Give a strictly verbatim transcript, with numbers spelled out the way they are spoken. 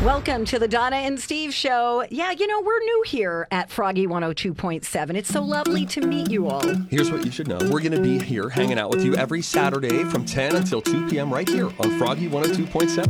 Welcome to the Donna and Steve Show. Yeah, you know, we're new here at Froggy one oh two point seven. It's so lovely to meet you all. Here's what you should know. We're going to be here hanging out with you every Saturday from ten until two p.m. right here on Froggy one oh two point seven.